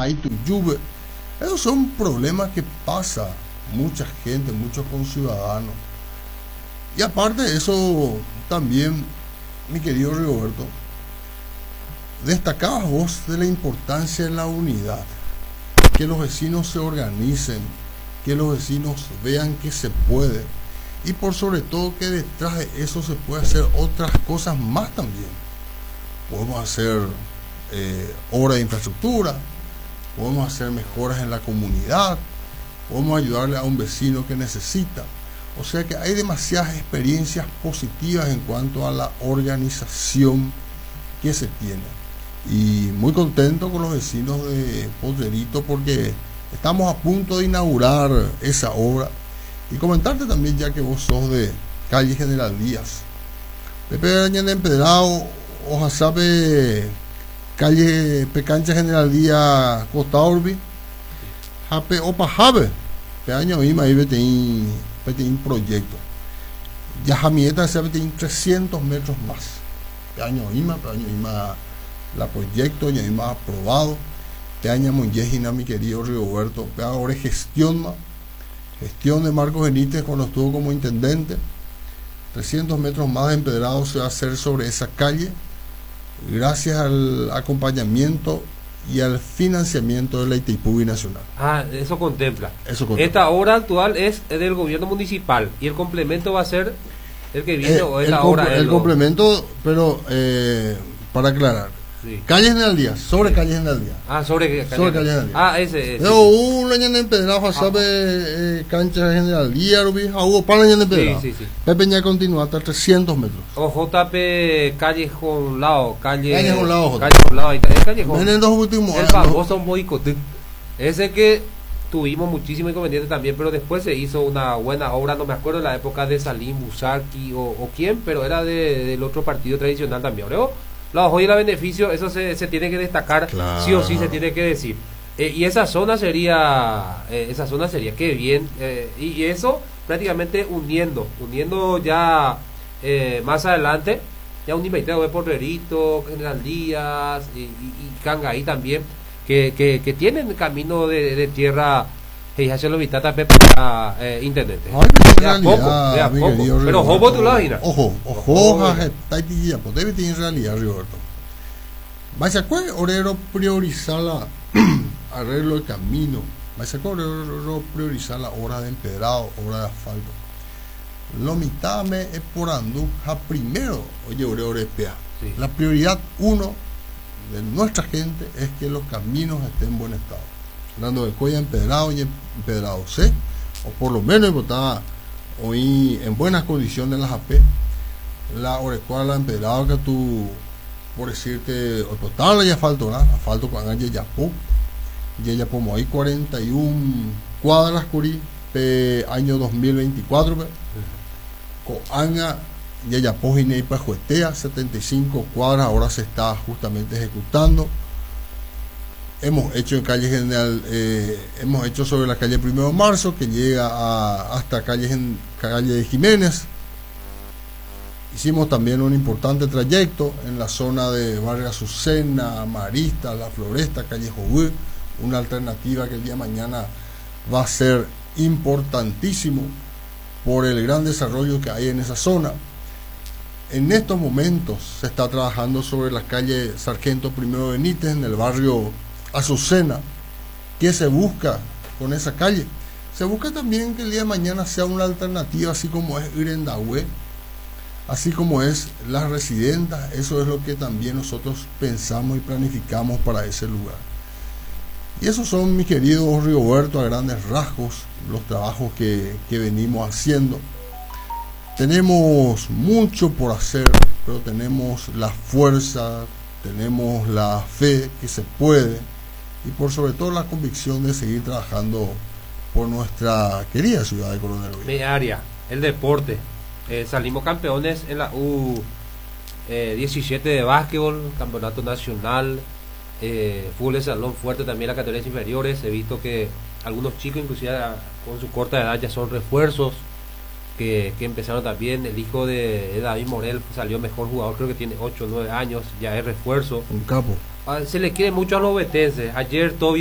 hay tu lluvia. Esos son problemas que pasa mucha gente, muchos conciudadanos. Y aparte de eso, también, mi querido Rigoberto, destacabas vos de la importancia de la unidad, que los vecinos se organicen, que los vecinos vean que se puede, y por sobre todo que detrás de eso se puede hacer otras cosas más también. Podemos hacer obra de infraestructura, podemos hacer mejoras en la comunidad, podemos ayudarle a un vecino que necesita. O sea que hay demasiadas experiencias positivas en cuanto a la organización que se tiene. Y muy contento con los vecinos de Potrerito porque estamos a punto de inaugurar esa obra. Y comentarte también, ya que vos sos de calle General Díaz, Pepe Arañán Empedrado, oja sabe calle Pecancha General Díaz Costa Orbi, Jape Opa Jabe, Peaño Ima y Beteín proyecto. Ya Jamieta se Beteín 300 metros más. Peaño Ima la proyecto, ya Ima aprobado. Peaña Monjejina, mi querido Rigoberto, ahora gestión de Marcos Benítez cuando estuvo como intendente. 300 metros más de empedrado se va a hacer sobre esa calle, gracias al acompañamiento y al financiamiento de la Itaipú Binacional. Eso contempla. Esta obra actual es del gobierno municipal y el complemento va a ser el que viene o es la obra. El complemento, pero para aclarar. Sí. Calle General Díaz, sobre Calle General Díaz. Sobre Calle General Díaz. Ese. Pero un año empedrado, sabe, cancha General Díaz, hubo para año empedrado. Sí. Pepe ya continúa hasta 300 metros. O JP Callejón Lao, Callejón Lao. En el dos últimos el famoso Moicotec. Ese que tuvimos muchísimo inconveniente también, pero después se hizo una buena obra, no me acuerdo de la época de Salim Busarqui o quién, pero era del otro partido tradicional también, ¿no? La hoy la beneficio, eso se tiene que destacar, claro. Sí o sí se tiene que decir. Y esa zona sería qué bien, y eso prácticamente uniendo ya más adelante, ya un invitado de Porrerito, General Díaz y Cangaí también, que tienen camino de tierra. Y ya se lo vitata Pepe intendente. De a poco. Pero ojo tu lado, ojo, debe tener realidad, Rigoberto. Vais a cuál orero priorizar la arreglo del camino. Vais a cuál orero priorizar la obra de empedrado, obra de asfalto. Lo mitad me es por andú, primero, oye, orero PA. Sí. La prioridad uno de nuestra gente es que los caminos estén en buen estado. Hablando de cuello empedrado y empedrado C, o por lo menos está hoy en buenas condiciones las AP, la orecuala empedrado que tú, por decirte, o total ya asfalto, ¿verdad? Asfalto con Anga Yayapo, como hay 41 cuadras curí, año 2024, con Anga Yayapo y Neipa Juetea, 75 cuadras, ahora se está justamente ejecutando. Hemos hecho en calle General, hemos hecho sobre la calle 1 de Marzo, que llega hasta calle de Jiménez. Hicimos también un importante trayecto en la zona de Barrio Azucena, Marista, La Floresta, calle Jobú, una alternativa que el día de mañana va a ser importantísimo por el gran desarrollo que hay en esa zona. En estos momentos se está trabajando sobre la calle Sargento I Benítez, en el barrio Azucena. ¿Qué se busca con esa calle? Se busca también que el día de mañana sea una alternativa, así como es Irendahue, así como es Las Residentas. Eso es lo que también nosotros pensamos y planificamos para ese lugar. Y esos son, mi querido Rigoberto, a grandes rasgos, los trabajos que venimos haciendo. Tenemos mucho por hacer, pero tenemos la fuerza, tenemos la fe que se puede, y por sobre todo la convicción de seguir trabajando por nuestra querida ciudad de Coronel. Mi área, el deporte. Salimos campeones en la U17 de básquetbol, campeonato nacional, fútbol de salón fuerte también, las categorías inferiores. He visto que algunos chicos, inclusive con su corta edad, ya son refuerzos que empezaron también. El hijo de David Morel salió mejor jugador, creo que tiene 8 o 9 años, ya es refuerzo. Un capo. Se le quiere mucho a los betenses. Ayer todo